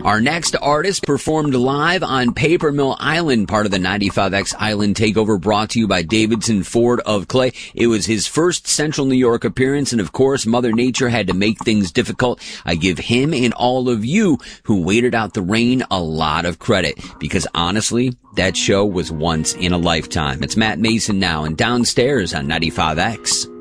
Our next artist performed live on Paper Mill Island, part of the 95X Island Takeover, brought to you by Davidson Ford of Clay. It was his first Central New York appearance, and of course, Mother Nature had to make things difficult. I give him and all of you who waited out the rain a lot of credit, because honestly, that show was once in a lifetime. It's Matt Mason now, and Downstairs on 95X.